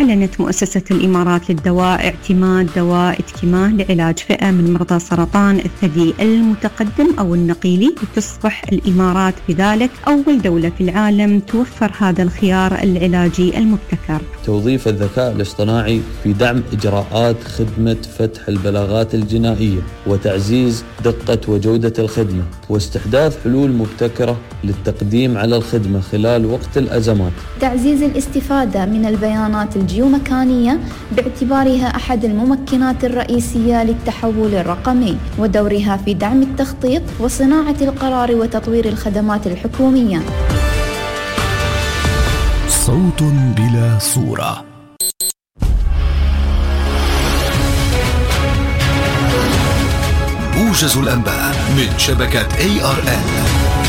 أعلنت مؤسسة الإمارات للدواء اعتماد دواء إتكيما لعلاج فئة من مرضى سرطان الثدي المتقدم أو النقيلي، وتصبح الإمارات بذلك أول دولة في العالم توفر هذا الخيار العلاجي المبتكر. توظيف الذكاء الاصطناعي في دعم إجراءات خدمة فتح البلاغات الجنائية وتعزيز دقة وجودة الخدمة، واستحداث حلول مبتكرة للتقديم على الخدمة خلال وقت الأزمات. تعزيز الاستفادة من البيانات الجيومكانية باعتبارها أحد الممكنات الرئيسية للتحول الرقمي، ودورها في دعم التخطيط وصناعة القرار وتطوير الخدمات الحكومية. صوت بلا صورة. موجز الأنباء من شبكة ARN.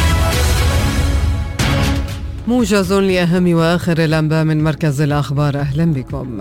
موجز لأهم وآخر الأنباء من مركز الأخبار. أهلا بكم.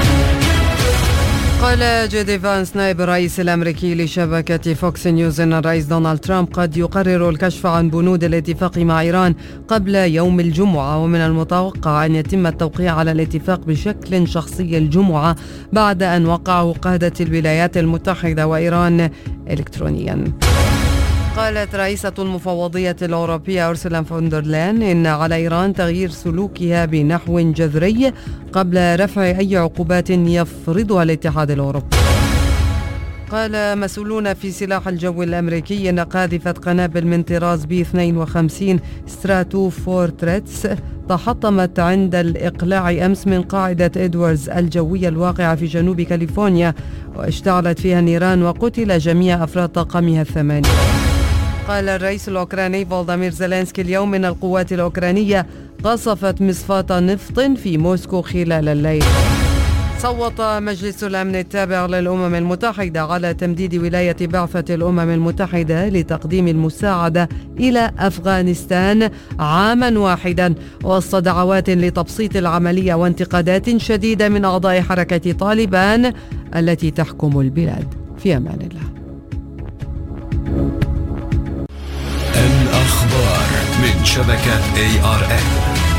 قال جيدي فانس نائب الرئيس الأمريكي لشبكة فوكس نيوز أن الرئيس دونالد ترامب قد يقرر الكشف عن بنود الاتفاق مع إيران قبل يوم الجمعة، ومن المتوقع أن يتم التوقيع على الاتفاق بشكل شخصي الجمعة بعد أن وقعه قادة الولايات المتحدة وإيران إلكترونيا. قالت رئيسة المفوضية الأوروبية أورسولا فون دير لاين إن على إيران تغيير سلوكها بنحو جذري قبل رفع أي عقوبات يفرضها الاتحاد الأوروبي. قال مسؤولون في سلاح الجو الأمريكي أن قاذفة قنابل من طراز B-52 ستراتو فورتريتس تحطمت عند الإقلاع أمس من قاعدة إدواردز الجوية الواقعة في جنوب كاليفورنيا، واشتعلت فيها النيران وقتل جميع أفراد طاقمها 8. قال الرئيس الأوكراني فولوديمير زيلينسكي اليوم إن القوات الأوكرانية قصفت مصفاة نفط في موسكو خلال الليل. صوت مجلس الأمن التابع للأمم المتحدة على تمديد ولاية بعثة الأمم المتحدة لتقديم المساعدة إلى أفغانستان عاما واحدا، وسط دعوات لتبسيط العملية وانتقادات شديدة من أعضاء حركة طالبان التي تحكم البلاد. في أمان الله. الأخبار من شبكة ARN.